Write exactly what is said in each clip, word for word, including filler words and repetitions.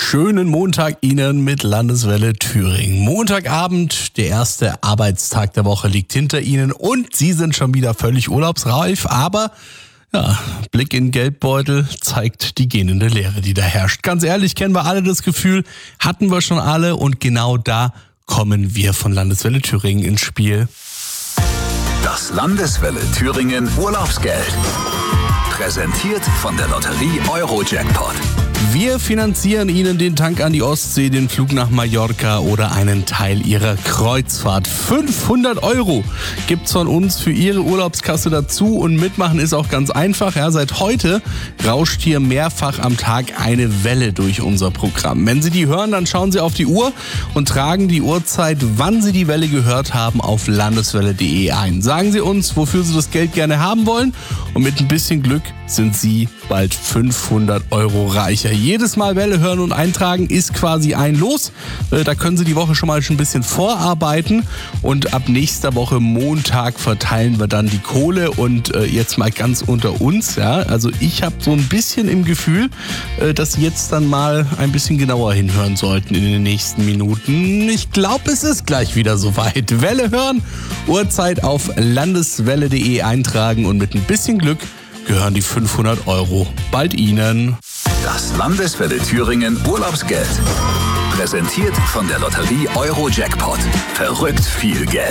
schönen Montag Ihnen mit Landeswelle Thüringen. Montagabend, der erste Arbeitstag der Woche liegt hinter Ihnen und Sie sind schon wieder völlig urlaubsreif, aber ja, Blick in den Geldbeutel zeigt die gähnende Leere, die da herrscht. Ganz ehrlich, kennen wir alle das Gefühl, hatten wir schon alle und genau da kommen wir von Landeswelle Thüringen ins Spiel. Das Landeswelle Thüringen Urlaubsgeld. Präsentiert von der Lotterie Eurojackpot. Wir finanzieren Ihnen den Tank an die Ostsee, den Flug nach Mallorca oder einen Teil Ihrer Kreuzfahrt. fünfhundert Euro gibt's von uns für Ihre Urlaubskasse dazu und mitmachen ist auch ganz einfach. Ja, seit heute rauscht hier mehrfach am Tag eine Welle durch unser Programm. Wenn Sie die hören, dann schauen Sie auf die Uhr und tragen die Uhrzeit, wann Sie die Welle gehört haben, auf landeswelle punkt de ein. Sagen Sie uns, wofür Sie das Geld gerne haben wollen und mit ein bisschen Glück sind Sie bald fünfhundert Euro reicher. Jedes Mal Welle hören und eintragen ist quasi ein Los. Da können Sie die Woche schon mal ein bisschen vorarbeiten und ab nächster Woche Montag verteilen wir dann die Kohle und jetzt mal ganz unter uns. Ja, also ich habe so ein bisschen im Gefühl, dass Sie jetzt dann mal ein bisschen genauer hinhören sollten in den nächsten Minuten. Ich glaube, es ist gleich wieder soweit. Welle hören, Uhrzeit auf landeswelle punkt de eintragen und mit ein bisschen Glück gehören die fünfhundert Euro bald Ihnen. Das Landeswelle Thüringen Urlaubsgeld. Präsentiert von der Lotterie Eurojackpot. Verrückt viel Geld.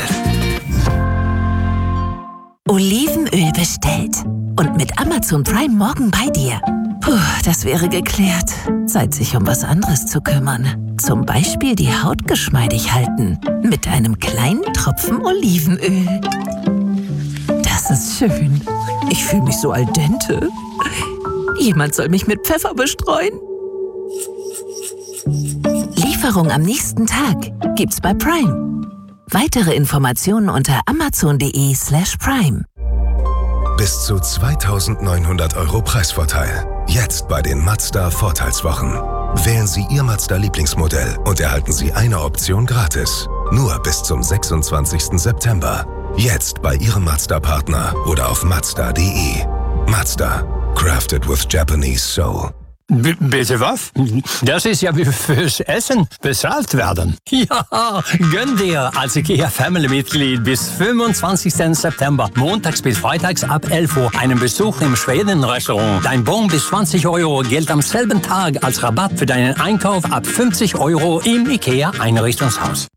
Olivenöl bestellt. Und mit Amazon Prime morgen bei dir. Puh, das wäre geklärt. Zeit, sich um was anderes zu kümmern. Zum Beispiel die Haut geschmeidig halten. Mit einem kleinen Tropfen Olivenöl. Das ist schön. Ich fühle mich so al dente. Jemand soll mich mit Pfeffer bestreuen. Lieferung am nächsten Tag gibt's bei Prime. Weitere Informationen unter amazon punkt de slash prime. Bis zu zweitausendneunhundert Euro Preisvorteil. Jetzt bei den Mazda Vorteilswochen. Wählen Sie Ihr Mazda-Lieblingsmodell und erhalten Sie eine Option gratis. Nur bis zum sechsundzwanzigsten September. Jetzt bei Ihrem Mazda-Partner oder auf mazda punkt de. Mazda. Crafted with Japanese Soul. B- bitte was? Das ist ja wie fürs Essen bezahlt werden. Ja, gönn dir als IKEA Family-Mitglied bis fünfundzwanzigsten September, montags bis freitags ab elf Uhr, einen Besuch im Schweden-Restaurant. Dein Bon bis zwanzig Euro gilt am selben Tag als Rabatt für deinen Einkauf ab fünfzig Euro im IKEA Einrichtungshaus.